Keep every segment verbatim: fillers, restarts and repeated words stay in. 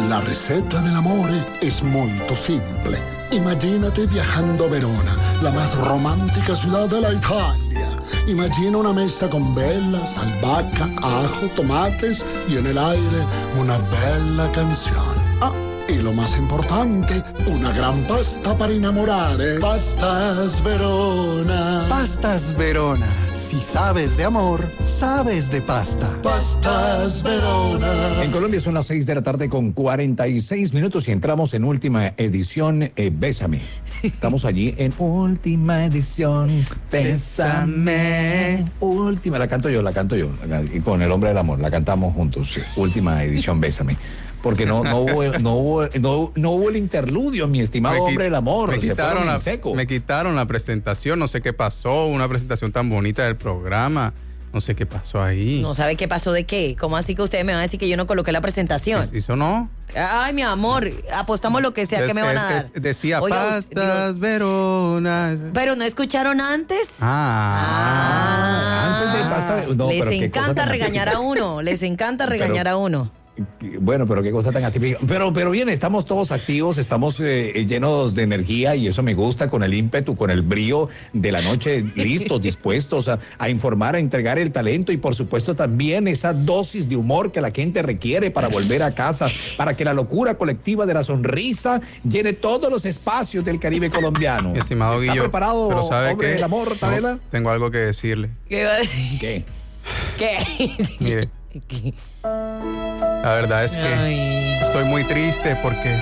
La ricetta dell'amore è molto simple. Imagínate viajando a Verona, la más romántica ciudad de la Italia. Imagina una mesa con velas, albahaca, ajo, tomates y en el aire una bella canción. Ah, y lo más importante, una gran pasta para enamorare. Pastas Verona. Pastas Verona. Si sabes de amor, sabes de pasta. Pastas Verona. En Colombia son las seis de la tarde con cuarenta y seis minutos y entramos en última edición eh, Bésame. Estamos allí en última edición Bésame. Última, la canto yo, la canto yo. Y con el hombre del amor, la cantamos juntos. Sí. Última edición Bésame. Porque no, no, hubo, no, hubo, no, no hubo el interludio, mi estimado me hombre del amor. Me quitaron, la, seco. me quitaron la presentación, no sé qué pasó, una presentación tan bonita del programa, no sé qué pasó ahí. ¿No sabe qué pasó de qué? ¿Cómo así que ustedes me van a decir que yo no coloqué la presentación? ¿Eso no? Ay, mi amor, apostamos lo que sea. Es, que me van es, a dar. Es, decía Oiga, Pastas Dios. Verona. ¿Pero no escucharon antes? Ah, ah antes de pasta. No, les pero qué encanta cosa regañar a uno, les encanta regañar pero, a uno. Bueno, pero qué cosa tan atípica. Pero, pero bien, estamos todos activos, estamos eh, llenos de energía y eso me gusta, con el ímpetu, con el brío de la noche, listos, dispuestos a, a informar, a entregar el talento y por supuesto también esa dosis de humor que la gente requiere para volver a casa, para que la locura colectiva de la sonrisa llene todos los espacios del Caribe colombiano. Estimado Guillo, ¿está preparado, pero ¿sabe hombre qué? del amor, Tabela? No, tengo algo que decirle. ¿Qué va a decir? ¿Qué? ¿Qué? Mire. ¿Qué? La verdad es que Ay. estoy muy triste porque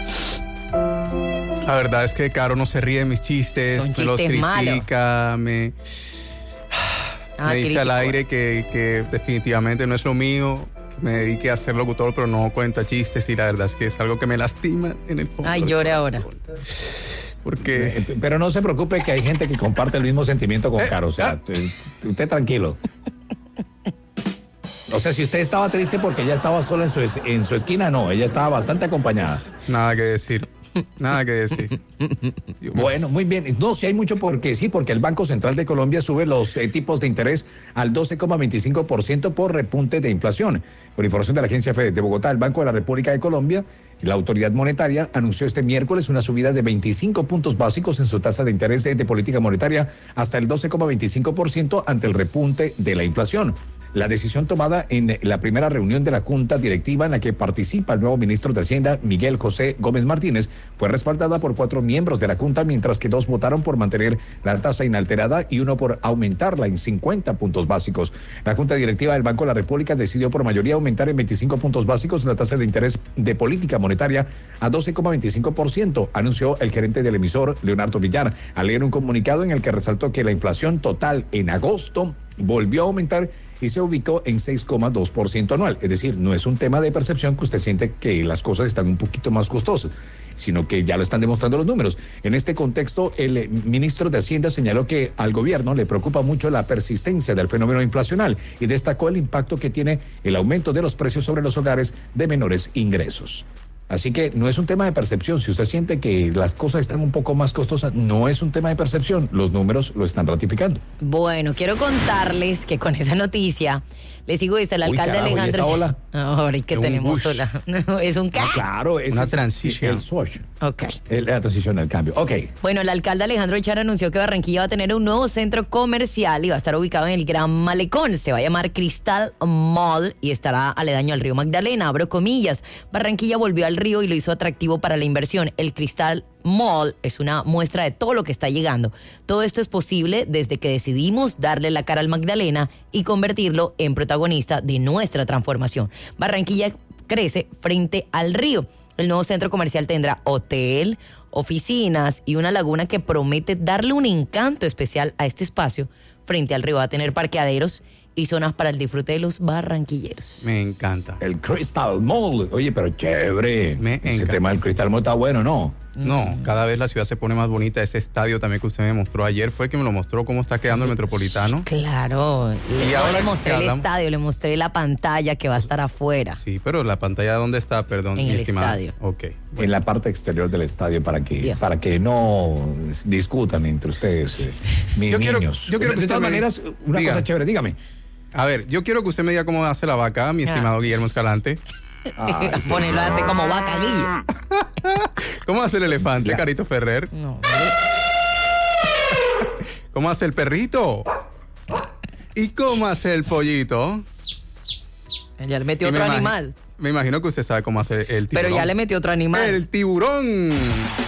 la verdad es que Caro no se ríe de mis chistes, Son me los chistes critica, malos. me, ah, me dice crítico. Al aire que, que definitivamente no es lo mío, me dediqué a ser locutor, pero no cuenta chistes y la verdad es que es algo que me lastima en el fondo. Ay, llore ahora. Porque... Pero no se preocupe que hay gente que comparte el mismo sentimiento con Caro, o sea, ah. usted, usted tranquilo. O sea, si usted estaba triste porque ella estaba sola en su, en su esquina, no, ella estaba bastante acompañada. Nada que decir, nada que decir. Bueno, muy bien. No, sí hay mucho porque sí, porque el Banco Central de Colombia sube los eh, tipos de interés al doce coma veinticinco por ciento por repunte de inflación. Por información de la Agencia F E D de Bogotá, el Banco de la República de Colombia, la autoridad monetaria anunció este miércoles una subida de veinticinco puntos básicos en su tasa de interés de política monetaria hasta el doce coma veinticinco por ciento ante el repunte de la inflación. La decisión tomada en la primera reunión de la Junta Directiva en la que participa el nuevo ministro de Hacienda, Miguel José Gómez Martínez, fue respaldada por cuatro miembros de la Junta, mientras que dos votaron por mantener la tasa inalterada y uno por aumentarla en cincuenta puntos básicos. La Junta Directiva del Banco de la República decidió por mayoría aumentar en veinticinco puntos básicos la tasa de interés de política monetaria a doce coma veinticinco por ciento, anunció el gerente del emisor, Leonardo Villar, al leer un comunicado en el que resaltó que la inflación total en agosto volvió a aumentar y se ubicó en seis coma dos por ciento anual. Es decir, no es un tema de percepción que usted siente que las cosas están un poquito más costosas, sino que ya lo están demostrando los números. En este contexto, el ministro de Hacienda señaló que al gobierno le preocupa mucho la persistencia del fenómeno inflacional y destacó el impacto que tiene el aumento de los precios sobre los hogares de menores ingresos. Así que no es un tema de percepción. Si usted siente que las cosas están un poco más costosas, no es un tema de percepción. Los números lo están ratificando. Bueno, quiero contarles que con esa noticia les digo, dice el Uy, alcalde carajo, Alejandro. ¿y esa ola? Ahora que un tenemos bush. ola. No, es un ¿qué? Ah, claro, es una el, transición. El swatch. Ok. El, la transición al cambio. Ok. Bueno, el alcalde Alejandro Echar anunció que Barranquilla va a tener un nuevo centro comercial y va a estar ubicado en el Gran Malecón. Se va a llamar Cristal Mall y estará aledaño al río Magdalena. Abro comillas. Barranquilla volvió al río y lo hizo atractivo para la inversión. El Cristal Mall es una muestra de todo lo que está llegando. Todo esto es posible desde que decidimos darle la cara al Magdalena y convertirlo en protagonista de nuestra transformación. Barranquilla crece frente al río. El nuevo centro comercial tendrá hotel, oficinas y una laguna que promete darle un encanto especial a este espacio frente al río. Va a tener parqueaderos y zonas para el disfrute de los barranquilleros. Me encanta. El Crystal Mall. Oye, pero chévere. Me Ese encanta. tema del Crystal Mall está bueno, ¿no? No, cada vez la ciudad se pone más bonita. Ese estadio también que usted me mostró ayer fue que me lo mostró cómo está quedando el Metropolitano. Claro. Y Y ahora ahora le que mostré el hablamos- estadio, le mostré la pantalla que va a estar afuera. Sí, pero la pantalla ¿dónde está? Perdón, En mi el estimada. estadio. Ok. En la parte exterior del estadio para que, Yeah. para que no discutan entre ustedes, eh, mis Yo quiero- niños. yo quiero que de usted todas me maneras, una diga. cosa chévere, dígame. A ver, yo quiero que usted me diga cómo hace la vaca, mi Ah. estimado Guillermo Escalante. Ay, ponerlo así como vaca, Guille. ¿Cómo hace el elefante, Ya. Carito Ferrer? No, ¿Cómo hace el perrito? ¿Y cómo hace el pollito? ya le metió Y me otro imagi- animal. Me imagino que usted sabe cómo hace el tiburón. Pero ya le metió otro animal. El tiburón.